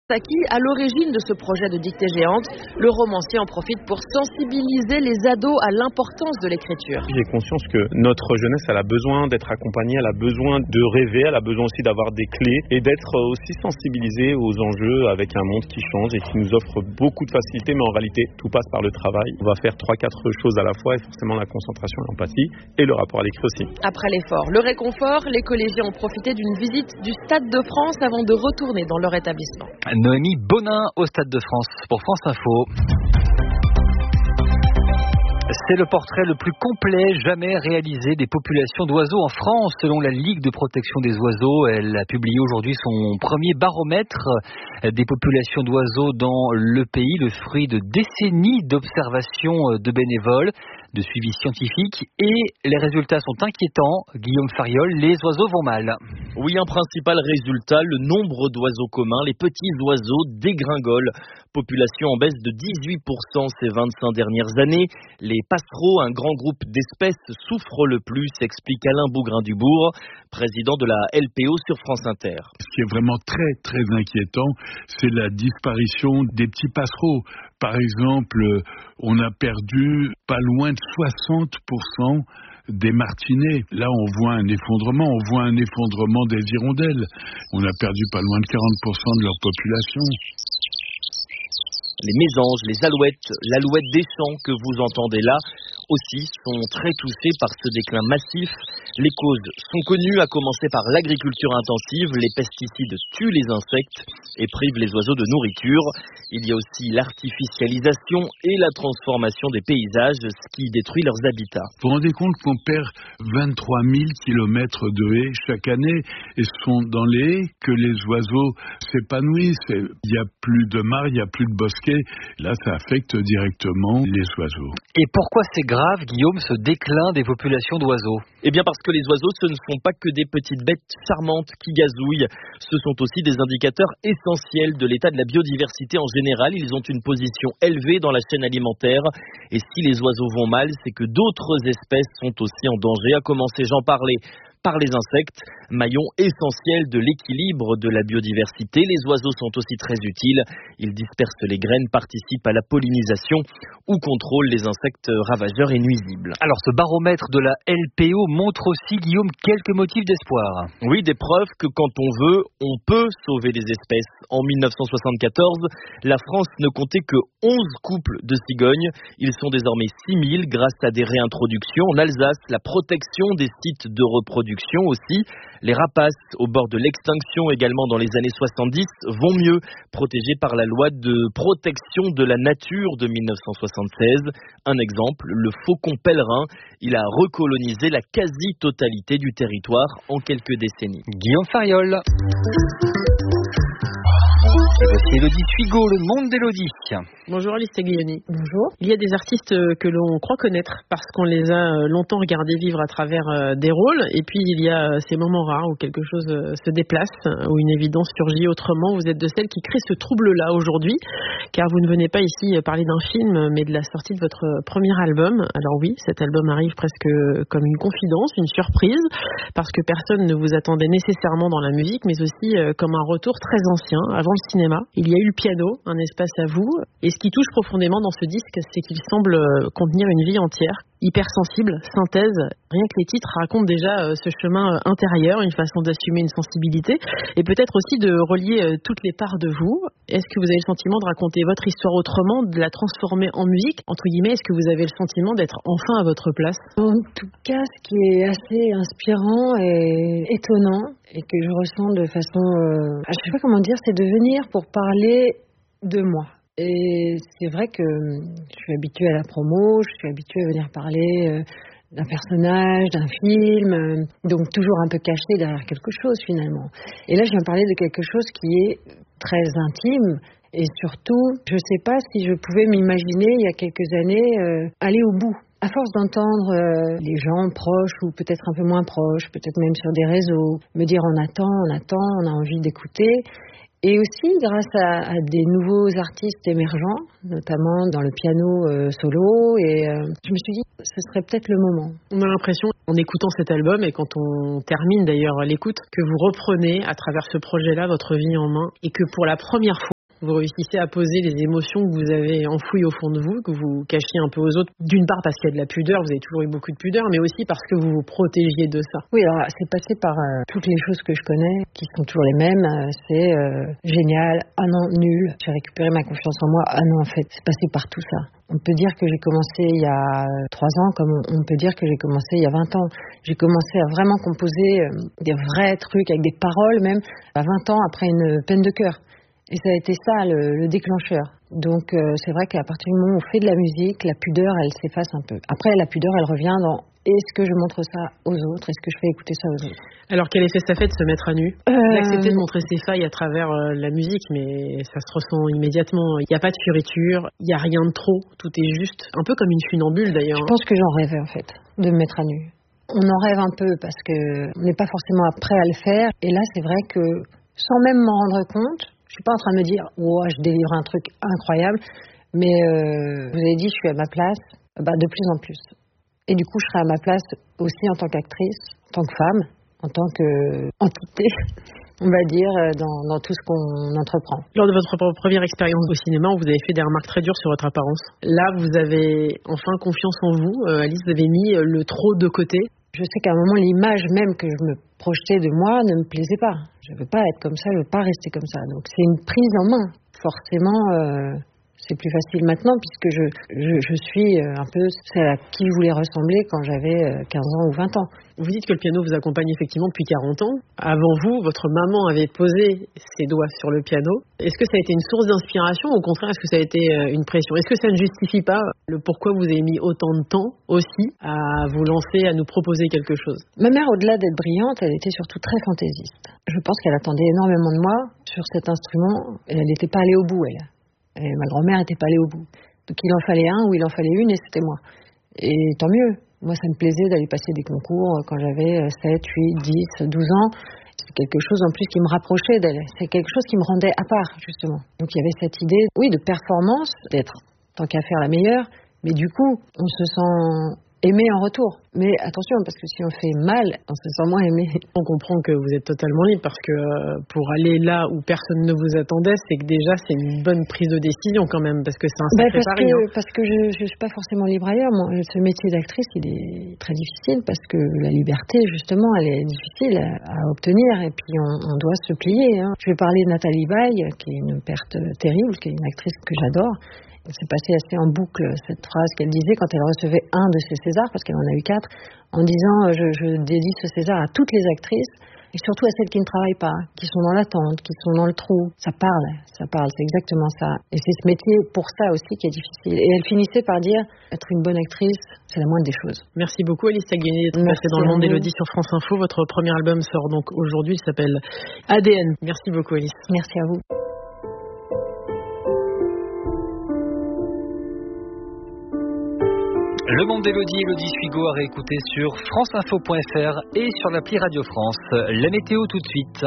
Saki, à l'origine de ce projet de dictée géante, le romancier en profite pour sensibiliser les ados à l'importance de l'écriture. J'ai conscience que notre jeunesse, elle a besoin d'être accompagnée, elle a besoin de rêver, elle a besoin aussi d'avoir des clés et d'être aussi sensibilisée aux enjeux avec un monde qui change et qui nous offre beaucoup de facilité, mais en réalité, tout passe par le travail. On va faire 3-4 choses à la fois et forcément la concentration et l'empathie et le rapport à l'écrit aussi. Après l'effort, le réconfort, les collégiens ont profité d'une visite du Stade de France avant de retourner dans leur établissement. Noémie Bonin au Stade de France pour France Info. C'est le portrait le plus complet jamais réalisé des populations d'oiseaux en France, selon la Ligue de protection des oiseaux. Elle a publié aujourd'hui son premier baromètre des populations d'oiseaux dans le pays, le fruit de décennies d'observations de bénévoles, de suivi scientifique, et les résultats sont inquiétants. Guillaume Fariol, les oiseaux vont mal. Oui, un principal résultat, le nombre d'oiseaux communs, les petits oiseaux dégringolent. Population en baisse de 18% ces 25 dernières années. Les passereaux, un grand groupe d'espèces, souffrent le plus, explique Alain Bougrain-Dubourg, président de la LPO sur France Inter. Ce qui est vraiment très très inquiétant, c'est la disparition des petits passereaux. Par exemple, on a perdu pas loin de 60% des martinets. Là, on voit un effondrement des hirondelles. On a perdu pas loin de 40% de leur population. Les mésanges, les alouettes, l'alouette des champs que vous entendez là aussi sont très touchés par ce déclin massif. Les causes sont connues, à commencer par l'agriculture intensive. Les pesticides tuent les insectes et privent les oiseaux de nourriture. Il y a aussi l'artificialisation et la transformation des paysages, ce qui détruit leurs habitats. Vous vous rendez compte qu'on perd 23 000 kilomètres de haies chaque année, et ce sont dans les haies que les oiseaux s'épanouissent. Il n'y a plus de mares, il n'y a plus de bosquets. Là, ça affecte directement les oiseaux. Et pourquoi c'est grave, Guillaume, ce déclin des populations d'oiseaux ? Eh bien parce que les oiseaux, ce ne sont pas que des petites bêtes charmantes qui gazouillent. Ce sont aussi des indicateurs essentiels de l'état de la biodiversité en général. Ils ont une position élevée dans la chaîne alimentaire. Et si les oiseaux vont mal, c'est que d'autres espèces sont aussi en danger. À commencer, j'en parlais, par les insectes, maillon essentiel de l'équilibre de la biodiversité. Les oiseaux sont aussi très utiles. Ils dispersent les graines, participent à la pollinisation ou contrôlent les insectes ravageurs et nuisibles. Alors ce baromètre de la LPO montre aussi, Guillaume, quelques motifs d'espoir. Oui, des preuves que quand on veut, on peut sauver des espèces. En 1974, la France ne comptait que 11 couples de cigognes. Ils sont désormais 6000 grâce à des réintroductions. En Alsace, la protection des sites de reproduction aussi. Les rapaces, au bord de l'extinction également dans les années 70, vont mieux, protégés par la loi de protection de la nature de 1976. Un exemple, le faucon pèlerin. Il a recolonisé la quasi-totalité du territoire en quelques décennies. Guillaume Fariol. Et voici Elodie Suigo, le monde d'Elodie. Bonjour Alice Taglioni. Bonjour. Il y a des artistes que l'on croit connaître parce qu'on les a longtemps regardés vivre à travers des rôles, et puis il y a ces moments rares où quelque chose se déplace, où une évidence surgit autrement. Vous êtes de celles qui créent ce trouble-là aujourd'hui, car vous ne venez pas ici parler d'un film, mais de la sortie de votre premier album. Alors oui, cet album arrive presque comme une confidence, une surprise, parce que personne ne vous attendait nécessairement dans la musique, mais aussi comme un retour très ancien, avant le cinéma. Il y a eu le piano, un espace à vous, et ce qui touche profondément dans ce disque, c'est qu'il semble contenir une vie entière, hypersensible, synthèse. Rien que les titres racontent déjà ce chemin intérieur, une façon d'assumer une sensibilité, et peut-être aussi de relier toutes les parts de vous. Est-ce que vous avez le sentiment de raconter votre histoire autrement, de la transformer en musique, entre guillemets? Est-ce que vous avez le sentiment d'être enfin à votre place? En tout cas, ce qui est assez inspirant et étonnant, et que je ressens de façon, je sais pas comment dire, c'est de venir pour parler de moi. Et c'est vrai que je suis habituée à la promo, je suis habituée à venir parler d'un personnage, d'un film, donc toujours un peu caché derrière quelque chose finalement. Et là, je viens parler de quelque chose qui est très intime, et surtout, je ne sais pas si je pouvais m'imaginer il y a quelques années aller au bout. À force d'entendre les gens proches ou peut-être un peu moins proches, peut-être même sur des réseaux, me dire on attend, on a envie d'écouter. Et aussi grâce à des nouveaux artistes émergents, notamment dans le piano solo, et je me suis dit ce serait peut-être le moment. On a l'impression, en écoutant cet album, et quand on termine d'ailleurs l'écoute, que vous reprenez à travers ce projet-là votre vie en main, et que pour la première fois, vous réussissez à poser les émotions que vous avez enfouies au fond de vous, que vous cachiez un peu aux autres. D'une part parce qu'il y a de la pudeur, vous avez toujours eu beaucoup de pudeur, mais aussi parce que vous vous protégiez de ça. Oui, alors c'est passé par toutes les choses que je connais, qui sont toujours les mêmes. C'est génial, ah non, nul, j'ai récupéré ma confiance en moi, ah non, en fait, c'est passé par tout ça. On peut dire que j'ai commencé il y a 3 ans, comme on peut dire que j'ai commencé il y a 20 ans. J'ai commencé à vraiment composer des vrais trucs, avec des paroles même, à 20 ans après une peine de cœur. Et ça a été ça le déclencheur. Donc c'est vrai qu'à partir du moment où on fait de la musique, la pudeur, elle s'efface un peu. Après, la pudeur, elle revient dans est-ce que je montre ça aux autres, est-ce que je fais écouter ça aux autres. Alors quel effet ça fait de se mettre à nu, d'accepter de montrer ses failles à travers la musique, mais ça se ressent immédiatement. Il n'y a pas de fioriture, il n'y a rien de trop, tout est juste, un peu comme une funambule d'ailleurs. Je pense que j'en rêvais en fait, de me mettre à nu. On en rêve un peu parce qu'on n'est pas forcément prêt à le faire. Et là, c'est vrai que sans même m'en rendre compte, je suis pas en train de me dire « Oh, je délivre un truc incroyable », mais vous avez dit « Je suis à ma place », de plus en plus. Et du coup, je serai à ma place aussi en tant qu'actrice, en tant que femme, en tant qu'entité, on va dire, dans tout ce qu'on entreprend. Lors de votre première expérience au cinéma, vous avez fait des remarques très dures sur votre apparence. Là, vous avez enfin confiance en vous. Alice, vous avez mis le trop de côté. Je sais qu'à un moment, l'image même que je me projetais de moi ne me plaisait pas. Je ne veux pas être comme ça, je ne veux pas rester comme ça. Donc c'est une prise en main. Forcément, c'est plus facile maintenant puisque je suis un peu celle à qui je voulais ressembler quand j'avais 15 ans ou 20 ans. Vous dites que le piano vous accompagne effectivement depuis 40 ans. Avant vous, votre maman avait posé ses doigts sur le piano. Est-ce que ça a été une source d'inspiration ou au contraire, est-ce que ça a été une pression? Est-ce que ça ne justifie pas le pourquoi vous avez mis autant de temps aussi à vous lancer, à nous proposer quelque chose? Ma mère, au-delà d'être brillante, elle était surtout très fantaisiste. Je pense qu'elle attendait énormément de moi sur cet instrument. Elle n'était pas allée au bout, elle. Et ma grand-mère n'était pas allée au bout. Donc il en fallait un ou il en fallait une et c'était moi. Et tant mieux. Moi, ça me plaisait d'aller passer des concours quand j'avais 7, 8, 10, 12 ans. C'est quelque chose en plus qui me rapprochait d'elle. C'est quelque chose qui me rendait à part, justement. Donc il y avait cette idée, oui, de performance, d'être tant qu'à faire la meilleure. Mais du coup, on se sent aimé en retour. Mais attention, parce que si on fait mal, on se sent moins aimé. On comprend que vous êtes totalement libre parce que pour aller là où personne ne vous attendait, c'est que déjà c'est une bonne prise de décision quand même, parce que c'est un sacré pari. Parce que je suis pas forcément libre ailleurs. Moi, ce métier d'actrice, il est très difficile parce que la liberté, justement, elle est difficile à obtenir et puis on doit se plier. Je vais parler de Nathalie Baye, qui est une perte terrible, qui est une actrice que j'adore. C'est passé assez en boucle cette phrase qu'elle disait quand elle recevait un de ses Césars, parce qu'elle en a eu 4, en disant je dédie ce César à toutes les actrices et surtout à celles qui ne travaillent pas, qui sont dans l'attente, qui sont dans le trou. Ça parle, c'est exactement ça. Et c'est ce métier pour ça aussi qui est difficile. Et elle finissait par dire être une bonne actrice, c'est la moindre des choses. Merci beaucoup Alice Taglioni d'être passée dans le monde d'Élodie sur France Info. Votre premier album sort donc aujourd'hui, il s'appelle ADN. Merci beaucoup Alice. Merci à vous. Le monde d'Élodie, Élodie Suigo à réécouter sur franceinfo.fr et sur l'appli Radio France. La météo tout de suite.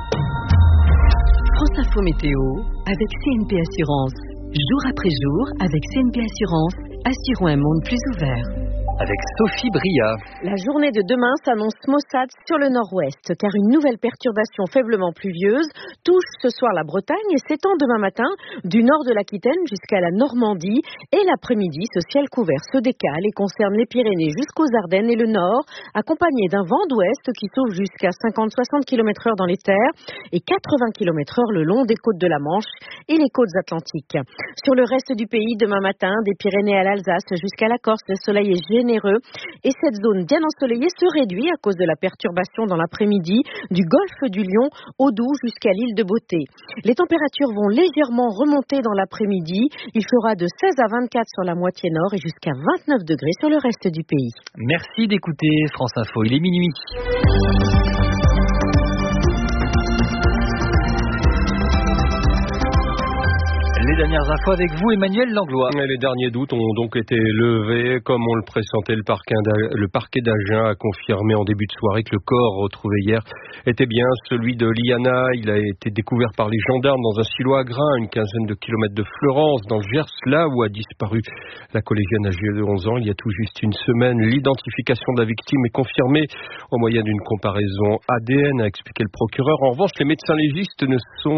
France Info Météo avec CNP Assurance. Jour après jour, avec CNP Assurance, assurons un monde plus ouvert. Avec Sophie Bria. La journée de demain s'annonce maussade sur le nord-ouest, car une nouvelle perturbation faiblement pluvieuse touche ce soir la Bretagne et s'étend demain matin du nord de l'Aquitaine jusqu'à la Normandie. Et l'après-midi, ce ciel couvert se décale et concerne les Pyrénées jusqu'aux Ardennes et le nord, accompagné d'un vent d'ouest qui souffle jusqu'à 50-60 km/h dans les terres et 80 km/h le long des côtes de la Manche et les côtes atlantiques. Sur le reste du pays, demain matin, des Pyrénées à l'Alsace jusqu'à la Corse, le soleil est généreux et cette zone bien ensoleillée se réduit à cause de la perturbation dans l'après-midi du golfe du Lion au Doubs jusqu'à l'île de Beauté. Les températures vont légèrement remonter dans l'après-midi. Il fera de 16 à 24 sur la moitié nord et jusqu'à 29 degrés sur le reste du pays. Merci d'écouter France Info, il est minuit. Les dernières infos avec vous, Emmanuel Langlois. Les derniers doutes ont donc été levés. Comme on le pressentait, le parquet d'Agen a confirmé en début de soirée que le corps retrouvé hier était bien celui de Liana. Il a été découvert par les gendarmes dans un silo à grains à une quinzaine de kilomètres de Fleurance, dans le Gers, là où a disparu la collégienne âgée de 11 ans il y a tout juste une semaine. L'identification de la victime est confirmée au moyen d'une comparaison ADN, a expliqué le procureur. En revanche, les médecins légistes ne sont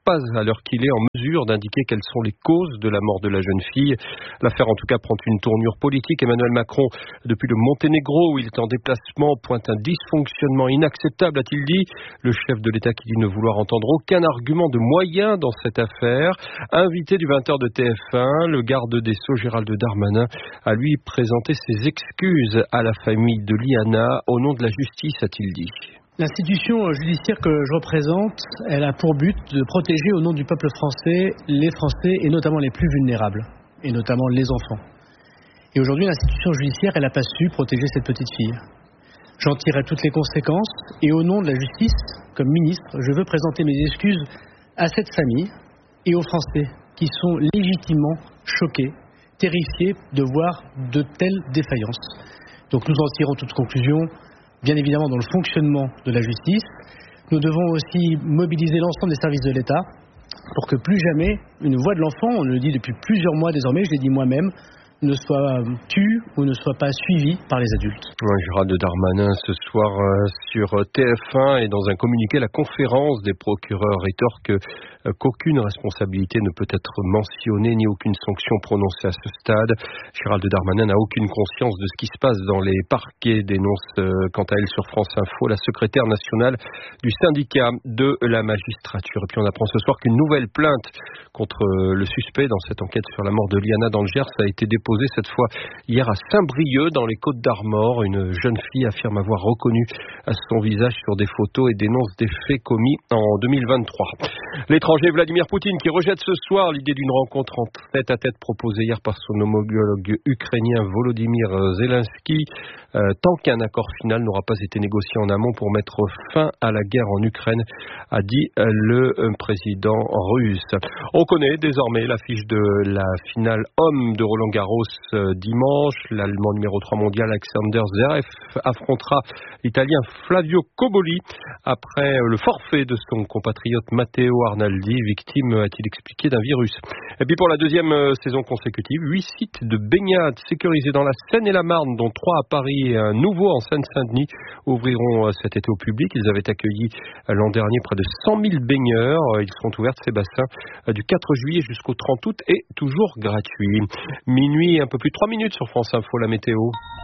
pas à l'heure qu'il est en mesure d'indiquer quelles sont les causes de la mort de la jeune fille. L'affaire en tout cas prend une tournure politique. Emmanuel Macron, depuis le Monténégro où il est en déplacement, pointe un dysfonctionnement inacceptable, a-t-il dit. Le chef de l'État qui dit ne vouloir entendre aucun argument de moyen dans cette affaire. Invité du 20h de TF1, le garde des Sceaux Gérald Darmanin a lui présenté ses excuses à la famille de Liana au nom de la justice, a-t-il dit. L'institution judiciaire que je représente, elle a pour but de protéger au nom du peuple français les Français et notamment les plus vulnérables, et notamment les enfants. Et aujourd'hui, l'institution judiciaire, elle n'a pas su protéger cette petite fille. J'en tirerai toutes les conséquences et au nom de la justice, comme ministre, je veux présenter mes excuses à cette famille et aux Français qui sont légitimement choqués, terrifiés de voir de telles défaillances. Donc nous en tirons toutes conclusions, bien évidemment dans le fonctionnement de la justice. Nous devons aussi mobiliser l'ensemble des services de l'État pour que plus jamais une voix de l'enfant, on le dit depuis plusieurs mois désormais, je l'ai dit moi-même, ne soit tue ou ne soit pas suivie par les adultes. Gérald Darmanin ce soir sur TF1 et dans un communiqué, la conférence des procureurs rétorque qu'aucune responsabilité ne peut être mentionnée ni aucune sanction prononcée à ce stade. Gérald Darmanin n'a aucune conscience de ce qui se passe dans les parquets, dénonce quant à elle sur France Info la secrétaire nationale du syndicat de la magistrature. Et puis on apprend ce soir qu'une nouvelle plainte contre le suspect dans cette enquête sur la mort de Liana dans le Gers a été déposée cette fois hier à Saint-Brieuc dans les Côtes-d'Armor. Une jeune fille affirme avoir reconnu son visage sur des photos et dénonce des faits commis en 2023. L'étranger Vladimir Poutine qui rejette ce soir l'idée d'une rencontre en tête-à-tête proposée hier par son homologue ukrainien Volodymyr Zelensky, tant qu'un accord final n'aura pas été négocié en amont pour mettre fin à la guerre en Ukraine, a dit le président russe. On connaît désormais l'affiche de la finale homme de Roland-Garros dimanche. L'Allemand numéro 3 mondial Alexander Zverev affrontera l'Italien Flavio Cobolli après le forfait de son compatriote Matteo Arnaldi, victime, a-t-il expliqué, d'un virus. Et puis pour la deuxième saison consécutive, 8 sites de baignade sécurisés dans la Seine-et-la-Marne, dont 3 à Paris et un nouveau en Seine-Saint-Denis, ouvriront cet été au public. Ils avaient accueilli l'an dernier près de 100 000 baigneurs. Ils seront ouverts, ces bassins, du 4 juillet jusqu'au 30 août et toujours gratuits. Minuit, un peu plus de 3 minutes sur France Info, la météo.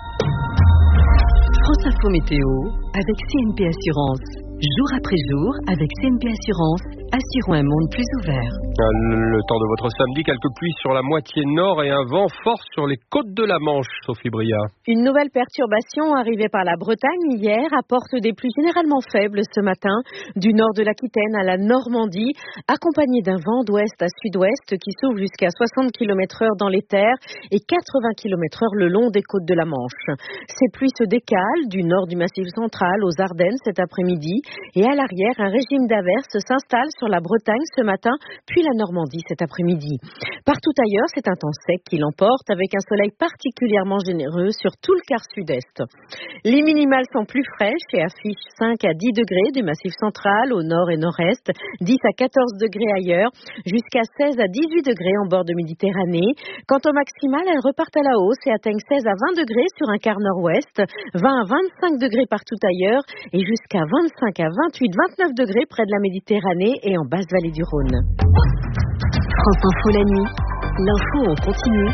France Info Météo avec CNP Assurance. Jour après jour, avec CNP Assurance, assurons un monde plus ouvert. Le temps de votre samedi, quelques pluies sur la moitié nord et un vent fort sur les côtes de la Manche, Sophie Bria. Une nouvelle perturbation arrivée par la Bretagne hier apporte des pluies généralement faibles ce matin, du nord de l'Aquitaine à la Normandie, accompagnée d'un vent d'ouest à sud-ouest qui souffle jusqu'à 60 km/h dans les terres et 80 km/h le long des côtes de la Manche. Ces pluies se décalent du nord du Massif central aux Ardennes cet après-midi. Et à l'arrière, un régime d'averses s'installe sur la Bretagne ce matin, puis la Normandie cet après-midi. Partout ailleurs, c'est un temps sec qui l'emporte, avec un soleil particulièrement généreux sur tout le quart sud-est. Les minimales sont plus fraîches et affichent 5 à 10 degrés du Massif central au nord et nord-est, 10 à 14 degrés ailleurs, jusqu'à 16 à 18 degrés en bord de Méditerranée. Quant aux maximales, elles repartent à la hausse et atteignent 16 à 20 degrés sur un quart nord-ouest, 20 à 25 degrés partout ailleurs et jusqu'à 25 à 28-29 degrés près de la Méditerranée et en basse vallée du Rhône. France Info la nuit. L'info en continu.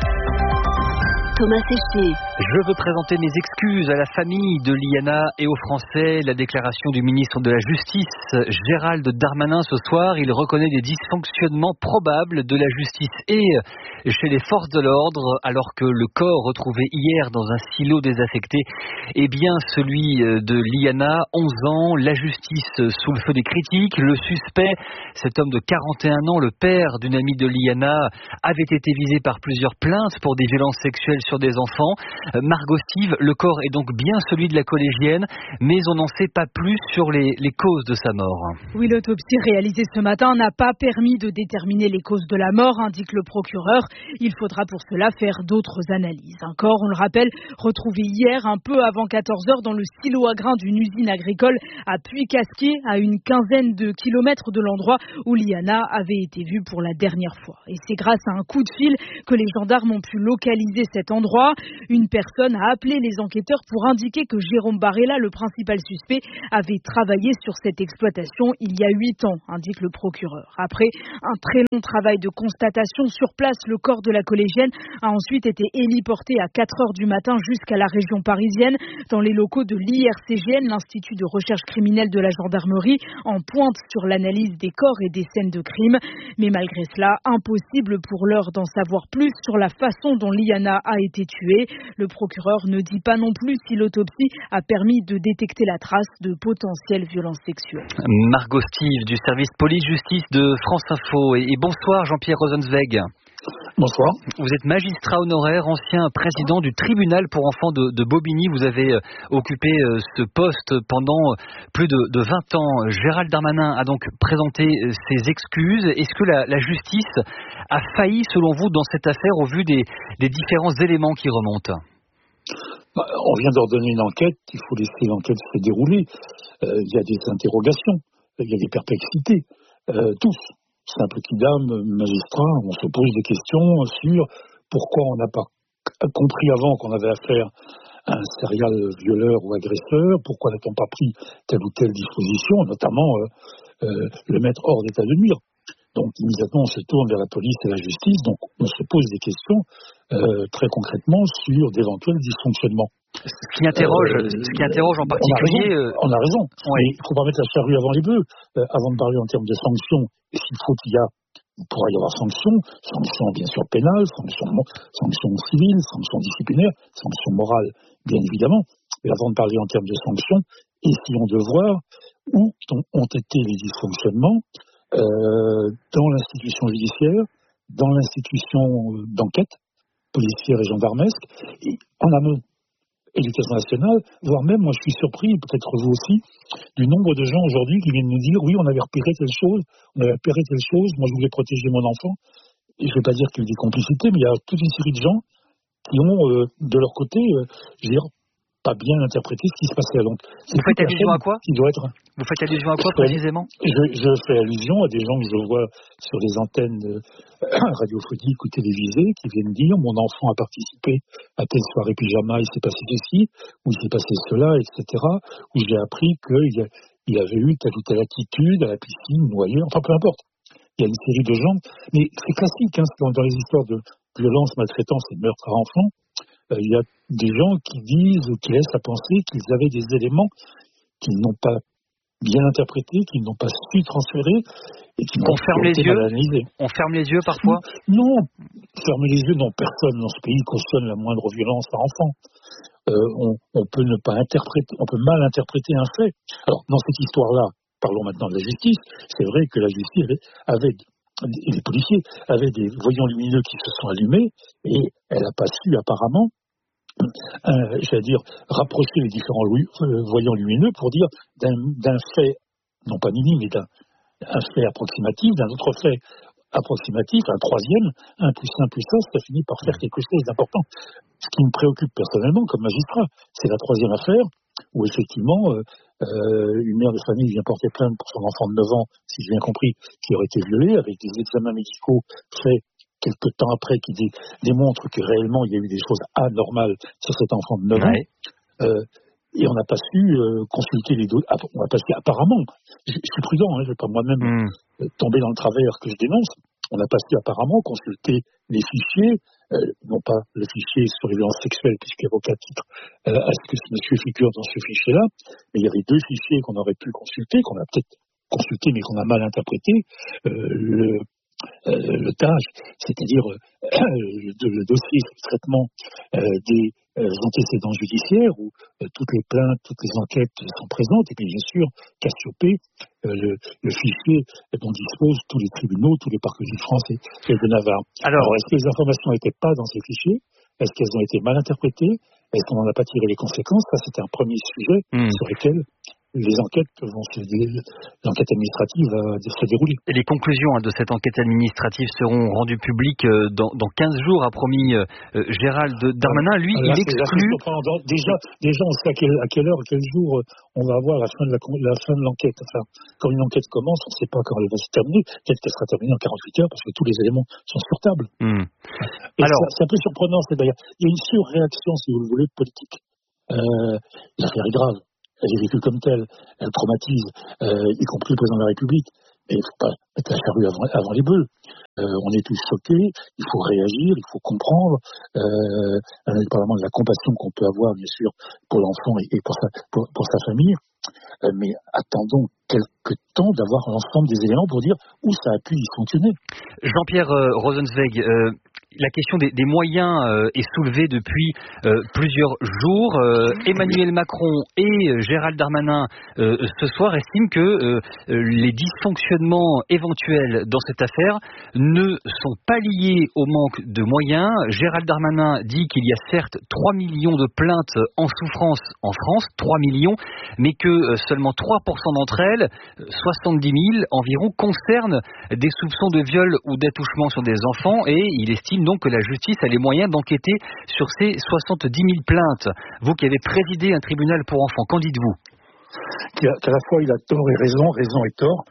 Thomas Séché. Je veux présenter mes excuses à la famille de Liana et aux Français. La déclaration du ministre de la Justice, Gérald Darmanin, ce soir, il reconnaît des dysfonctionnements probables de la justice et chez les forces de l'ordre, alors que le corps retrouvé hier dans un silo désaffecté est bien celui de Liana, 11 ans, la justice sous le feu des critiques. Le suspect, cet homme de 41 ans, le père d'une amie de Liana, avait été visé par plusieurs plaintes pour des violences sexuelles sur des enfants. Margot Steve, le corps est donc bien celui de la collégienne, mais on n'en sait pas plus sur les causes de sa mort. Oui, l'autopsie réalisée ce matin n'a pas permis de déterminer les causes de la mort, indique le procureur. Il faudra pour cela faire d'autres analyses. Un corps, on le rappelle, retrouvé hier un peu avant 14h dans le silo à grains d'une usine agricole à Puy-Casquier, à une quinzaine de kilomètres de l'endroit où Liana avait été vue pour la dernière fois. Et c'est grâce à un coup de fil que les gendarmes ont pu localiser cet endroit. Une personnes a appelé les enquêteurs pour indiquer que Jérôme Barella, le principal suspect, avait travaillé sur cette exploitation il y a 8 ans, indique le procureur. Après un très long travail de constatation sur place, le corps de la collégienne a ensuite été héliporté à 4h du matin jusqu'à la région parisienne, dans les locaux de l'IRCGN, l'Institut de recherche criminelle de la gendarmerie, en pointe sur l'analyse des corps et des scènes de crime. Mais malgré cela, impossible pour l'heure d'en savoir plus sur la façon dont Liana a été tuée. Le procureur ne dit pas non plus si l'autopsie a permis de détecter la trace de potentielles violences sexuelles. Margot Steve du service police-justice de France Info. Et bonsoir Jean-Pierre Rosenzweig. Bonsoir. Vous êtes magistrat honoraire, ancien président du tribunal pour enfants de Bobigny. Vous avez occupé ce poste pendant plus de 20 ans. Gérald Darmanin a donc présenté ses excuses. Est-ce que la justice a failli, selon vous, dans cette affaire au vu des différents éléments qui remontent ? On vient d'ordonner une enquête. Il faut laisser l'enquête se dérouler. Il y a des interrogations, il y a des perplexités. Tous. Simple kidam, magistrat, on se pose des questions sur pourquoi on n'a pas compris avant qu'on avait affaire à un serial violeur ou agresseur, pourquoi n'a-t-on pas pris telle ou telle disposition, notamment le mettre hors d'état de nuire. Donc immédiatement on se tourne vers la police et la justice, donc on se pose des questions très concrètement sur d'éventuels dysfonctionnements. Ce qui interroge en particulier... On a raison. Oui. Il ne faut pas mettre la charrue avant les bœufs. Avant de parler en termes de sanctions, s'il faut il pourra y avoir sanctions bien sûr pénales, sanctions civiles, sanctions disciplinaires, sanctions morales, bien évidemment. Mais avant de parler en termes de sanctions, essayons de voir où ont été les dysfonctionnements dans l'institution judiciaire, dans l'institution d'enquête policière et gendarmesque, et en amont. Éducation nationale, voire même, moi je suis surpris, peut-être vous aussi, du nombre de gens aujourd'hui qui viennent nous dire oui, on avait repéré telle chose, moi je voulais protéger mon enfant. Et je ne vais pas dire qu'il y a eu des complicités, mais il y a toute une série de gens qui ont, de leur côté, je veux dire, pas bien interprété ce qui se passait. Donc, vous faites allusion à quoi Vous faites allusion à quoi précisément ? Je fais allusion à des gens que je vois sur les antennes radiophoniques ou télévisées qui viennent dire mon enfant a participé à telle soirée pyjama, il s'est passé ceci, ou il s'est passé cela, etc. Où j'ai appris qu'il avait eu telle ou telle attitude à la piscine ou ailleurs, enfin peu importe. Il y a une série de gens, mais c'est classique dans les histoires de violence, maltraitance et meurtre à enfants. Il y a des gens qui disent ou qui laissent à penser qu'ils avaient des éléments qu'ils n'ont pas bien interprétés, qu'ils n'ont pas su transférer et qui n'ont pas été mal analysés. On ferme les yeux parfois ? Non, fermer les yeux, non. Personne dans ce pays cautionne la moindre violence par enfant. On peut ne pas interpréter, on peut mal interpréter un fait. Alors, dans cette histoire-là, parlons maintenant de la justice, c'est vrai que la justice avait et les policiers avaient des voyants lumineux qui se sont allumés et elle n'a pas su apparemment rapprocher les différents voyants lumineux pour dire d'un fait, non pas minime, mais d'un fait approximatif, d'un autre fait approximatif, un troisième, 1 plus 1 plus 1, ça finit par faire quelque chose d'important. Ce qui me préoccupe personnellement comme magistrat, c'est la troisième affaire où effectivement une mère de famille vient porter plainte pour son enfant de 9 ans, si j'ai bien compris, qui aurait été violé, avec des examens médicaux faits quelques temps après qui démontrent que réellement il y a eu des choses anormales sur cet enfant de 9 ans. Et on n'a pas su consulter les dossiers. On va passer apparemment. Je suis prudent, je ne vais pas moi-même tomber dans le travers que je dénonce. On n'a pas su apparemment consulter les fichiers, non pas le fichier sur les violences sexuelles, puisqu'il n'y a aucun titre à ce que ce monsieur figure dans ce fichier-là, mais il y avait 2 fichiers qu'on aurait pu consulter, qu'on a peut-être consulté mais qu'on a mal interprété. Le TAJ, c'est-à-dire le dossier sur le traitement des antécédents judiciaires où toutes les plaintes, toutes les enquêtes sont présentes, et puis bien sûr Cassiopée, le fichier dont disposent tous les tribunaux, tous les parquets de France et de Navarre. Alors, est-ce que les informations n'étaient pas dans ces fichiers ? Est-ce qu'elles ont été mal interprétées ? Est-ce qu'on n'en a pas tiré les conséquences ? Ça, c'était un premier sujet sur lequel les enquêtes l'enquête administrative va se dérouler. Et les conclusions de cette enquête administrative seront rendues publiques dans 15 jours, a promis Gérald Darmanin. Lui, il exclut... Déjà, on sait à quelle heure, quel jour on va avoir la fin de l'enquête. Enfin, quand une enquête commence, on ne sait pas quand elle va se terminer. Peut-être qu'elle sera terminée en 48 heures parce que tous les éléments sont sur table. Et alors, c'est un peu surprenant. C'est-à-dire, il y a une surréaction, si vous le voulez, politique. L'affaire est grave. Elle est vécue comme telle, elle traumatise, y compris le président de la République. Et il ne faut pas mettre la charrue avant les bœufs. On est tous choqués, il faut réagir, il faut comprendre, indépendamment de la compassion qu'on peut avoir, bien sûr, pour l'enfant et pour sa famille. Mais attendons quelques temps d'avoir l'ensemble des éléments pour dire où ça a pu dysfonctionner. Jean-Pierre Rosenzweig, la question des moyens est soulevée depuis plusieurs jours. Emmanuel Macron et Gérald Darmanin ce soir estiment que les dysfonctionnements éventuels dans cette affaire ne sont pas liés au manque de moyens. Gérald Darmanin dit qu'il y a certes 3 millions de plaintes en souffrance en France, 3 millions, mais que seulement 3% d'entre elles, 70 000 environ, concernent des soupçons de viol ou d'attouchement sur des enfants, et il estime donc que la justice a les moyens d'enquêter sur ces 70 000 plaintes. Vous qui avez présidé un tribunal pour enfants, qu'en dites-vous ? Qu'à la fois il a tort et raison et tort.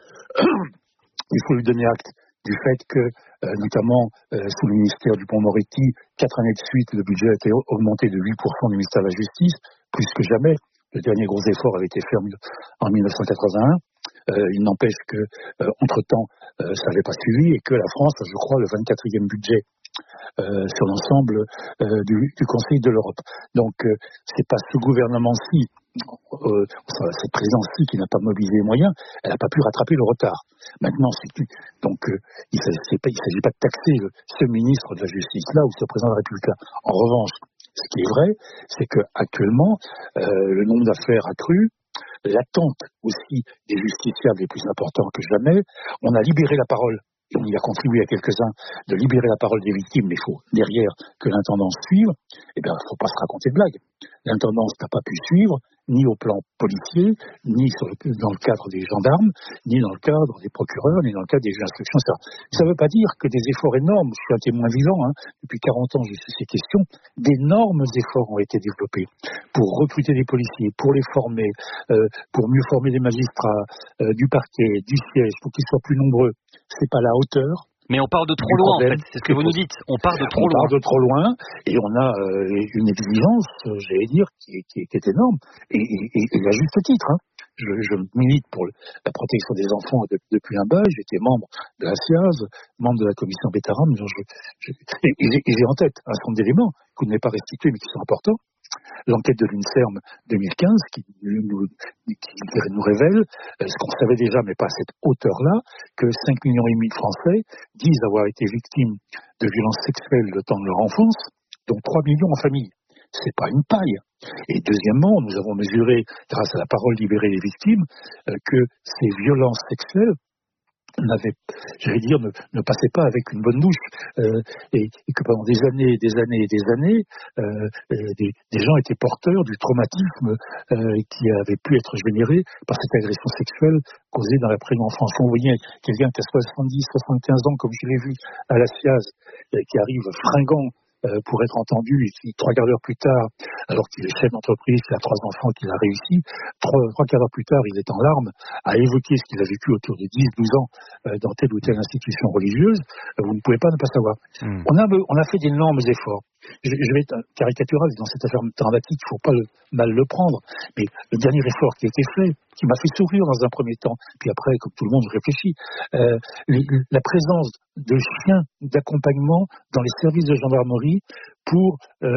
Il faut lui donner acte du fait que, notamment sous le ministère Dupond-Moretti, 4 années de suite, le budget a été augmenté de 8% du ministère de la Justice, plus que jamais. Le dernier gros effort avait été fait en 1981. Il n'empêche que, entre-temps, ça n'avait pas suivi et que la France a, je crois, le 24e budget sur l'ensemble du Conseil de l'Europe. Donc, c'est pas ce gouvernement-ci, cette présidence-ci qui n'a pas mobilisé les moyens, elle n'a pas pu rattraper le retard. Maintenant, il ne s'agit pas de taxer ce ministre de la Justice là ou ce président de la République là. En revanche, ce qui est vrai, c'est qu'actuellement, le nombre d'affaires a cru, l'attente aussi des justiciables est plus importante que jamais. On a libéré la parole. On y a contribué à quelques-uns de libérer la parole des victimes, mais il faut derrière que l'intendance suive. Eh bien, il ne faut pas se raconter de blagues. L'intendance n'a pas pu suivre, ni au plan policier, ni dans le cadre des gendarmes, ni dans le cadre des procureurs, ni dans le cadre des juges d'instruction, etc. Ça ne veut pas dire que des efforts énormes, je suis un témoin vivant, depuis 40 ans j'ai su ces questions, d'énormes efforts ont été développés pour recruter des policiers, pour les former, pour mieux former les magistrats, du parquet, du siège, pour qu'ils soient plus nombreux. C'est pas la hauteur. Mais on part de trop loin, en fait. C'est ce que vous nous dites. On part de trop loin et on a une exigence, j'allais dire, qui est énorme et à juste titre. Je milite pour la protection des enfants depuis un bas. J'étais membre de la SIAZ, membre de la commission Bétaram. Et j'ai en tête un certain nombre d'éléments que vous n'avez pas restitués, mais qui sont importants. L'enquête de l'INSERM 2015 qui nous révèle ce qu'on savait déjà, mais pas à cette hauteur-là, que 5,5 millions de Français disent avoir été victimes de violences sexuelles le temps de leur enfance, dont 3 millions en famille. C'est pas une paille. Et deuxièmement, nous avons mesuré, grâce à la parole libérée des victimes, que ces violences sexuelles ne passaient pas avec une bonne douche, et que pendant des années, des gens étaient porteurs du traumatisme qui avait pu être généré par cette agression sexuelle causée dans la prime enfance. On voyait quelqu'un qui a 70, 75 ans, comme je l'ai vu à la SIAZ, qui arrive fringant pour être entendu, et qui, 3 quarts d'heure plus tard, alors qu'il est chef d'entreprise, qu'il a 3 enfants, qu'il a réussi, 3 quarts d'heure plus tard, il est en larmes à évoquer ce qu'il a vécu autour de 10-12 ans dans telle ou telle institution religieuse. Vous ne pouvez pas ne pas savoir. On a fait d'énormes efforts. Je vais être caricatural dans cette affaire dramatique, il ne faut pas mal le prendre, mais le dernier effort qui a été fait, qui m'a fait sourire dans un premier temps, puis après, comme tout le monde, je réfléchis, la présence de chiens d'accompagnement dans les services de gendarmerie pour,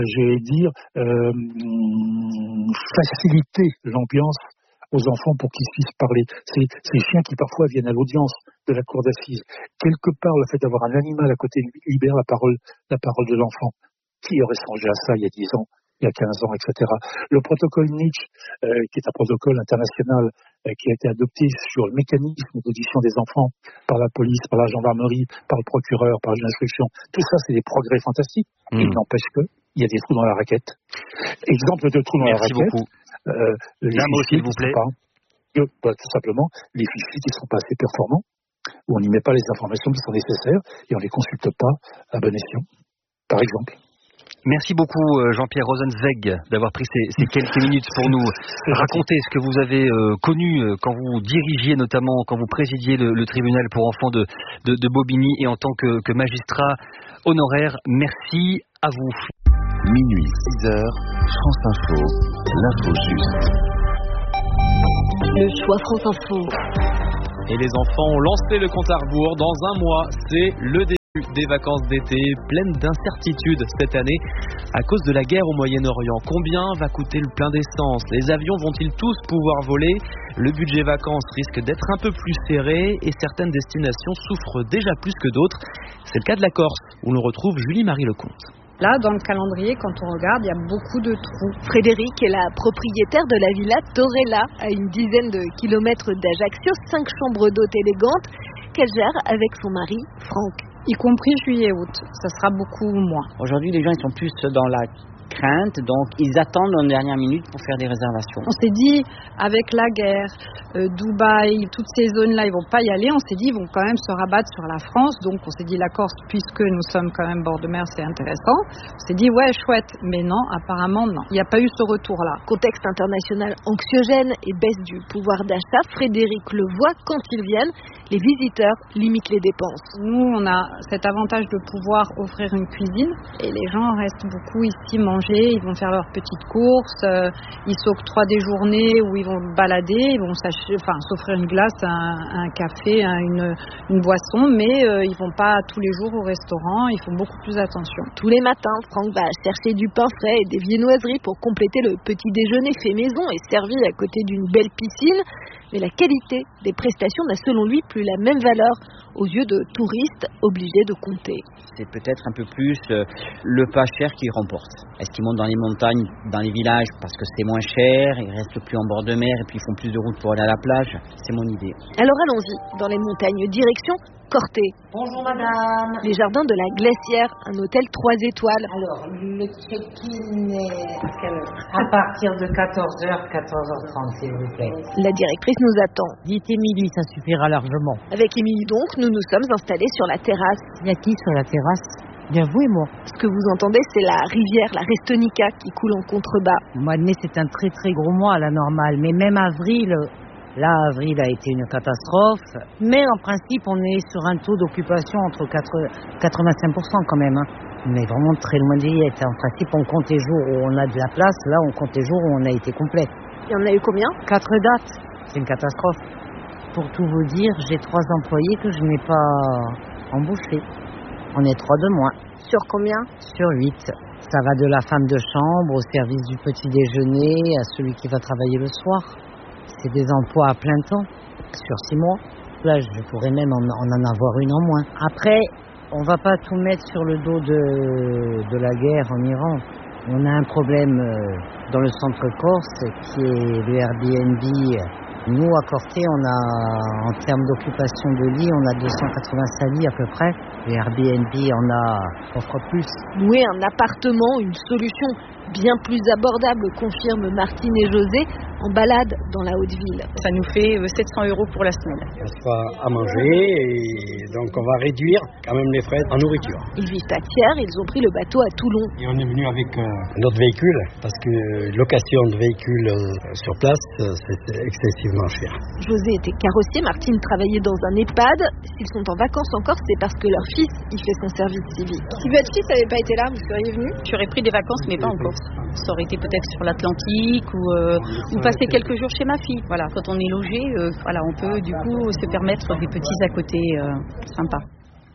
faciliter l'ambiance aux enfants pour qu'ils puissent parler. Ces chiens qui parfois viennent à l'audience de la cour d'assises. Quelque part, le fait d'avoir un animal à côté libère la parole de l'enfant. Qui aurait songé à ça il y a 10 ans, il y a 15 ans, etc. Le protocole Nietzsche, qui est un protocole international qui a été adopté sur le mécanisme d'audition des enfants par la police, par la gendarmerie, par le procureur, par l'instruction. Tout ça, c'est des progrès fantastiques. Et il n'empêche qu'il y a des trous dans la raquette. Exemple de trous dans la raquette. D'un mot, s'il vous plaît. tout simplement les fichiers qui ne sont pas assez performants, où on n'y met pas les informations qui sont nécessaires et on ne les consulte pas à bon escient, par exemple. Merci beaucoup Jean-Pierre Rosenzweig d'avoir pris ces quelques minutes pour nous raconter ce que vous avez connu quand vous dirigiez, notamment quand vous présidiez le tribunal pour enfants de Bobigny et en tant que magistrat honoraire. Merci à vous. Minuit 6h, France Info, l'info juste. Le choix France Info. Et les enfants ont lancé le compte à rebours. Dans un mois, c'est le début des vacances d'été, pleines d'incertitudes cette année à cause de la guerre au Moyen-Orient. Combien va coûter le plein d'essence? Les avions vont-ils tous pouvoir voler? Le budget vacances risque d'être un peu plus serré et certaines destinations souffrent déjà plus que d'autres. C'est le cas de la Corse où l'on retrouve Julie-Marie Lecomte. Là, dans le calendrier, quand on regarde, il y a beaucoup de trous. Frédéric est la propriétaire de la villa Torella, à une dizaine de kilomètres d'Ajaccio, 5 chambres d'hôtes élégantes qu'elle gère avec son mari, Franck. Y compris juillet-août, ça sera beaucoup moins. Aujourd'hui, les gens ils sont plus dans la crainte, donc ils attendent en dernière minute pour faire des réservations. On s'est dit, avec la guerre, Dubaï, toutes ces zones-là, ils vont pas y aller. On s'est dit, ils vont quand même se rabattre sur la France. Donc on s'est dit, la Corse, puisque nous sommes quand même bord de mer, c'est intéressant. On s'est dit, ouais, chouette. Mais non, apparemment, non. Il n'y a pas eu ce retour-là. Contexte international anxiogène et baisse du pouvoir d'achat. Frédéric le voit quand ils viennent. Les visiteurs limitent les dépenses. Nous, on a cet avantage de pouvoir offrir une cuisine. Et les gens restent beaucoup ici manger. Ils vont faire leurs petites courses. Ils s'octroient des journées où ils vont balader. Ils vont s'offrir une glace, un café, une boisson, mais ils vont pas tous les jours au restaurant, ils font beaucoup plus attention. Tous les matins, Franck va chercher du pain frais et des viennoiseries pour compléter le petit déjeuner fait maison et servi à côté d'une belle piscine. Mais la qualité des prestations n'a selon lui plus la même valeur aux yeux de touristes obligés de compter. C'est peut-être un peu plus le pas cher qui remporte. Est-ce qu'ils montent dans les montagnes, dans les villages parce que c'est moins cher, ils restent plus en bord de mer et puis ils font plus de route pour aller à la plage? C'est mon idée. Alors allons-y, dans les montagnes, direction Corté. Bonjour madame. Les jardins de la Glacière, un hôtel 3 étoiles. Alors, le check-in est à partir de 14h, 14h30 s'il vous plaît. La directrice nous attend. Dites Émilie, ça suffira largement. Avec Émilie donc, nous nous sommes installés sur la terrasse. Il y a qui sur la terrasse? Bien vous et moi. Ce que vous entendez, c'est la rivière, la Restonica, qui coule en contrebas. Le mois de mai, c'est un très très gros mois à la normale, mais même avril... Là, avril a été une catastrophe, mais en principe, on est sur un taux d'occupation entre 85% quand même. On est vraiment très loin d'y être. En principe, on compte les jours où on a de la place, là, on compte les jours où on a été complet. Il y en a eu combien? 4 dates. C'est une catastrophe. Pour tout vous dire, j'ai 3 employés que je n'ai pas embauchés. On est 3 de moins. Sur combien? Sur 8. Ça va de la femme de chambre au service du petit déjeuner à celui qui va travailler le soir. C'est des emplois à plein temps, sur 6 mois. Là, je pourrais même en avoir une en moins. Après, on ne va pas tout mettre sur le dos de la guerre en Iran. On a un problème dans le centre corse qui est le Airbnb. Nous, à Corté, on a, en termes d'occupation de lits, on a 285 lits à peu près. Le Airbnb offre plus. Louer un appartement, une solution bien plus abordable, confirment Martine et José, en balade dans la Haute-Ville. Ça nous fait 700 € pour la semaine. On soit à manger et donc on va réduire quand même les frais en nourriture. Ils vivent à Thiers, ils ont pris le bateau à Toulon. Et on est venu avec notre véhicule parce que location de véhicule sur place, c'est excessivement cher. José était carrossier, Martine travaillait dans un EHPAD. S'ils sont en vacances encore, c'est parce que leur fils y fait son service civique. Si votre fils n'avait pas été là, vous seriez venu? J'aurais pris des vacances, mais pas en Corse. Ça aurait été peut-être sur l'Atlantique ou passer quelques jours chez ma fille. Voilà, quand on est logé, on peut du coup se permettre des petits à côté sympas.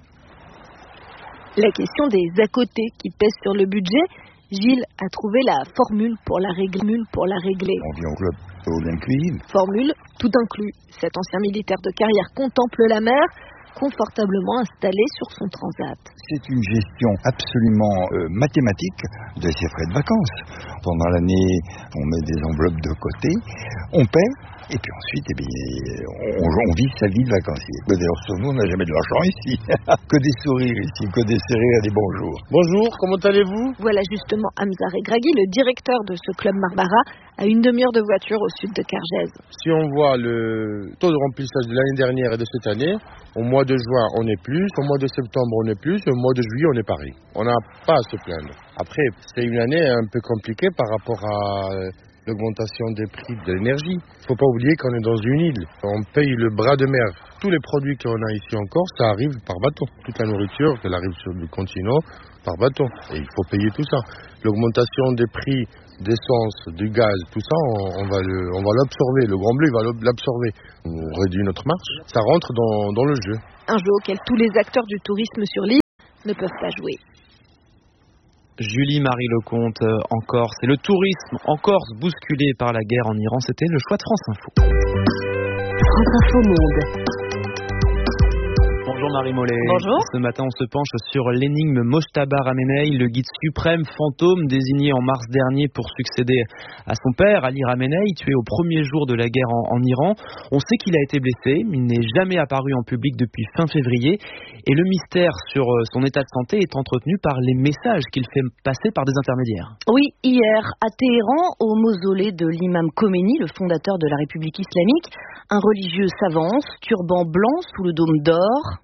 La question des à côté qui pèsent sur le budget, Gilles a trouvé la formule pour la régler. On vient au club all inclusive. Formule tout inclus. Cet ancien militaire de carrière contemple la mer, confortablement installé sur son transat. C'est une gestion absolument mathématique de ses frais de vacances. Pendant l'année, on met des enveloppes de côté, on paie Et puis ensuite, on vit sa vie de vacancier. D'ailleurs, sur nous, on n'a jamais de l'argent ici. Que des sourires ici, que des sourires et des bonjours. Bonjour, comment allez-vous? Voilà justement Hamza Regragui, le directeur de ce club Marbara, à une demi-heure de voiture au sud de Cargèse. Si on voit le taux de remplissage de l'année dernière et de cette année, au mois de juin, on est plus, au mois de septembre, on est plus, au mois de juillet, on est pareil. On n'a pas à se plaindre. Après, c'est une année un peu compliquée par rapport à l'augmentation des prix de l'énergie. Il ne faut pas oublier qu'on est dans une île. On paye le bras de mer. Tous les produits qu'on a ici en Corse, ça arrive par bateau. Toute la nourriture, elle arrive sur le continent par bateau. Et il faut payer tout ça. L'augmentation des prix d'essence, du gaz, tout ça, on va l'absorber. Le Grand Bleu va l'absorber. On réduit notre marge. Ça rentre dans le jeu. Un jeu auquel tous les acteurs du tourisme sur l'île ne peuvent pas jouer. Julie-Marie Lecomte en Corse. Et le tourisme en Corse bousculé par la guerre en Iran, c'était le choix de France Info. France Info Monde. Bonjour Marie Mollet. Bonjour. Ce matin, on se penche sur l'énigme Mojtaba Ramenei, le guide suprême fantôme désigné en mars dernier pour succéder à son père, Ali Ramenei, tué au premier jour de la guerre en Iran. On sait qu'il a été blessé, il n'est jamais apparu en public depuis fin février. Et le mystère sur son état de santé est entretenu par les messages qu'il fait passer par des intermédiaires. Oui, hier, à Téhéran, au mausolée de l'imam Khomeini, le fondateur de la République islamique, un religieux s'avance, turban blanc sous le dôme d'or.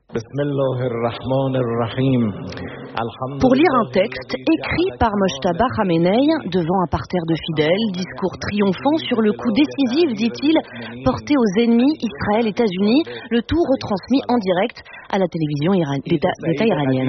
Pour lire un texte écrit par Mojtaba Ramenei devant un parterre de fidèles, discours triomphant sur le coup décisif, dit-il, porté aux ennemis Israël-États-Unis, le tout retransmis en direct à la télévision d'État iranienne.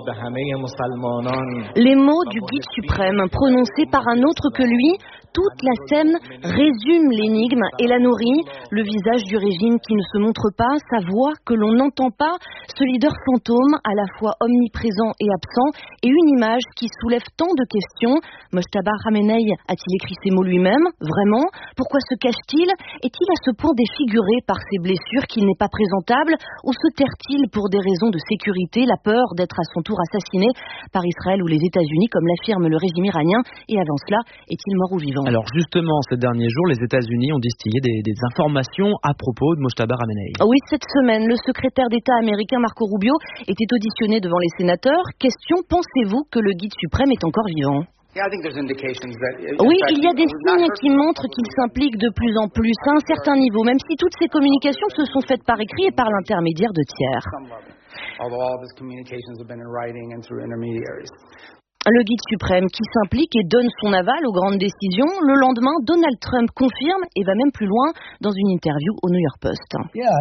Les mots du guide suprême prononcés par un autre que lui, toute la scène résume l'énigme et la nourrit, le visage du régime qui ne se montre pas, sa voix que l'on n'entend pas, ce leader fantôme à la fois omniprésent et absent, et une image qui soulève tant de questions. Mojtaba Ramenei a-t-il écrit ces mots lui-même? Vraiment? Pourquoi se cache-t-il? Est-il à ce point défiguré par ses blessures qu'il n'est pas présentable? Ou se terre-t-il pour des raisons de sécurité, la peur d'être à son tour assassiné par Israël ou les États-Unis, comme l'affirme le régime iranien? Et avant cela, est-il mort ou vivant? Alors justement, ces derniers jours, les États-Unis ont distillé des informations à propos de Mojtaba Ramenei. Oui, cette semaine, le secrétaire d'État américain Marco Rubio était auditionné devant les sénateurs. Question, pensez-vous que le guide suprême est encore vivant? Oui, il y a des signes qui montrent qu'il s'implique de plus en plus à un certain niveau, même si toutes ces communications se sont faites par écrit et par l'intermédiaire de tiers. Le guide suprême qui s'implique et donne son aval aux grandes décisions. Le lendemain, Donald Trump confirme et va même plus loin dans une interview au New York Post.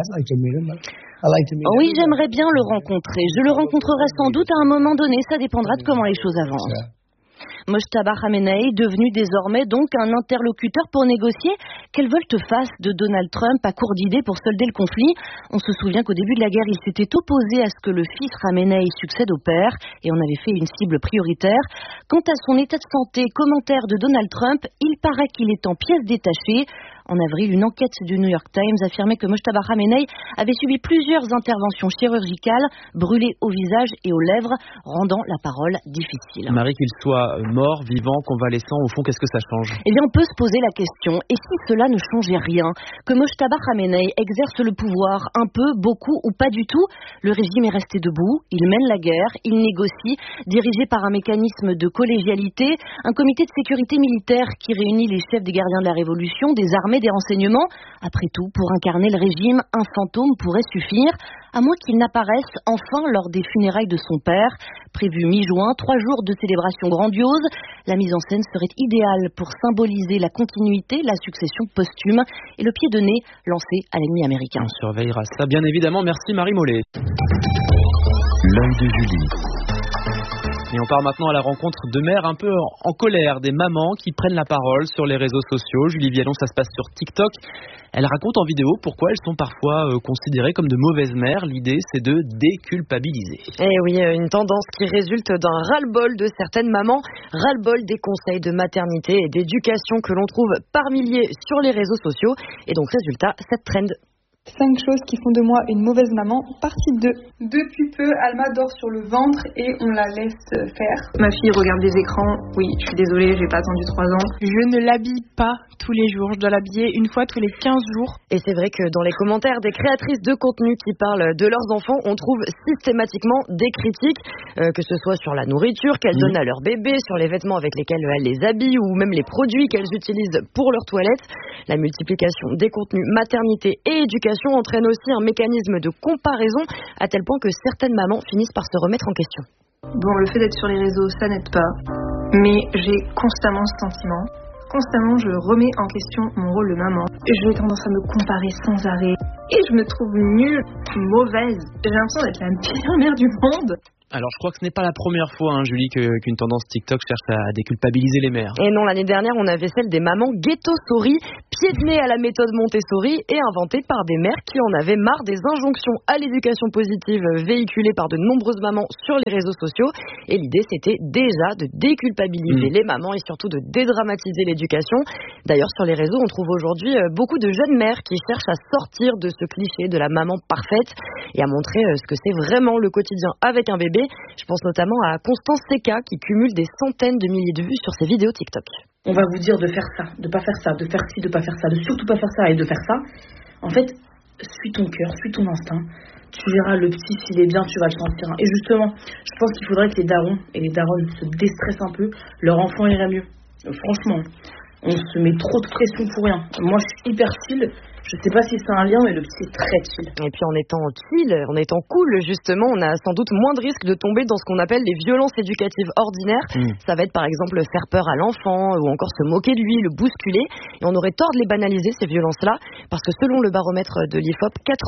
Oui, j'aimerais bien le rencontrer. Je le rencontrerai sans doute à un moment donné. Ça dépendra de comment les choses avancent. Mojtaba Ramenei, devenu désormais donc un interlocuteur pour négocier. Quelle volte-face de Donald Trump à court d'idées pour solder le conflit. On se souvient qu'au début de la guerre, il s'était opposé à ce que le fils Ramenei succède au père et on avait fait une cible prioritaire. Quant à son état de santé, commentaire de Donald Trump, il paraît qu'il est en pièces détachées. En avril, une enquête du New York Times affirmait que Mojtaba Ramenei avait subi plusieurs interventions chirurgicales, brûlées au visage et aux lèvres, rendant la parole difficile. Marie, qu'il soit mort, vivant, convalescent, au fond, qu'est-ce que ça change? Eh bien, on peut se poser la question, et si cela ne changeait rien? Que Mojtaba Ramenei exerce le pouvoir un peu, beaucoup ou pas du tout? Le régime est resté debout, il mène la guerre, il négocie, dirigé par un mécanisme de collégialité, un comité de sécurité militaire qui réunit les chefs des gardiens de la Révolution, des armées, des renseignements. Après tout, pour incarner le régime, un fantôme pourrait suffire, à moins qu'il n'apparaisse enfin lors des funérailles de son père. Prévu mi-juin, 3 jours de célébration grandiose. La mise en scène serait idéale pour symboliser la continuité, la succession posthume et le pied de nez lancé à l'ennemi américain. On surveillera ça, bien évidemment. Merci Marie Mollet. L'œil de Julie. Et on part maintenant à la rencontre de mères un peu en colère, des mamans qui prennent la parole sur les réseaux sociaux. Julie Vialon, ça se passe sur TikTok. Elle raconte en vidéo pourquoi elles sont parfois considérées comme de mauvaises mères. L'idée, c'est de déculpabiliser. Eh oui, une tendance qui résulte d'un ras-le-bol de certaines mamans, ras-le-bol des conseils de maternité et d'éducation que l'on trouve par milliers sur les réseaux sociaux. Et donc, résultat, cette trend 5 choses qui font de moi une mauvaise maman, partie 2. Depuis peu, Alma dort sur le ventre et on la laisse faire. Ma fille regarde des écrans. Oui, je suis désolée, j'ai pas attendu 3 ans. Je ne l'habille pas tous les jours. Je dois l'habiller une fois tous les 15 jours. Et c'est vrai que dans les commentaires des créatrices de contenu qui parlent de leurs enfants, on trouve systématiquement des critiques, que ce soit sur la nourriture qu'elles donnent à leurs bébés, sur les vêtements avec lesquels elles les habillent ou même les produits qu'elles utilisent pour leur toilette. La multiplication des contenus maternité et éducation entraîne aussi un mécanisme de comparaison à tel point que certaines mamans finissent par se remettre en question. Bon, le fait d'être sur les réseaux, ça n'aide pas, mais j'ai constamment ce sentiment. Constamment, je remets en question mon rôle de maman. J'ai tendance à me comparer sans arrêt. Et je me trouve nulle, mauvaise. J'ai l'impression d'être la pire mère du monde. Alors, je crois que ce n'est pas la première fois, Julie, qu'une tendance TikTok cherche à déculpabiliser les mères. Et non, l'année dernière, on avait celle des mamans ghetto-souris, pieds de nez à la méthode Montessori et inventée par des mères qui en avaient marre des injonctions à l'éducation positive véhiculées par de nombreuses mamans sur les réseaux sociaux. Et l'idée, c'était déjà de déculpabiliser les mamans et surtout de dédramatiser l'éducation. D'ailleurs, sur les réseaux, on trouve aujourd'hui beaucoup de jeunes mères qui cherchent à sortir de ce cliché de la maman parfaite et à montrer ce que c'est vraiment le quotidien avec un bébé. Je pense notamment à Constance Seka qui cumule des centaines de milliers de vues sur ses vidéos TikTok. On va vous dire de faire ça, de pas faire ça, de faire ci, de pas faire ça, de surtout pas faire ça et de faire ça. En fait, suis ton cœur, suis ton instinct. Tu verras le petit, s'il est bien, tu vas le sentir. Et justement, je pense qu'il faudrait que les darons et les daronnes se déstressent un peu. Leur enfant irait mieux. Franchement, on se met trop de pression pour rien. Moi, je suis hyper chill. Je sais pas si c'est un lien, mais le petit est très chill. Et puis en étant chill, en étant cool, justement, on a sans doute moins de risques de tomber dans ce qu'on appelle les violences éducatives ordinaires. Ça va être par exemple faire peur à l'enfant ou encore se moquer de lui, le bousculer. Et on aurait tort de les banaliser, ces violences-là, parce que selon le baromètre de l'IFOP,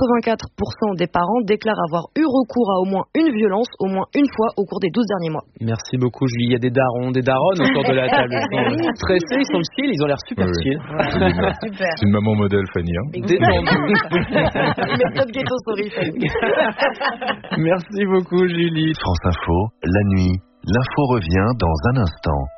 84% des parents déclarent avoir eu recours à au moins une violence, au moins une fois au cours des 12 derniers mois. Merci beaucoup, Julie. Il y a des darons, des daronnes autour de la table. Ils sont stressés, ils sont chill, ils ont l'air super chill. Super. C'est une maman modèle, Fanny. Détendu. Méthode ghetto-souris, Fanny. Merci beaucoup, Julie. France Info, la nuit, l'info revient dans un instant.